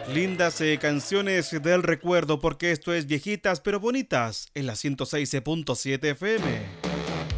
Lindas canciones del recuerdo, porque esto es Viejitas pero Bonitas en la 106.7 FM.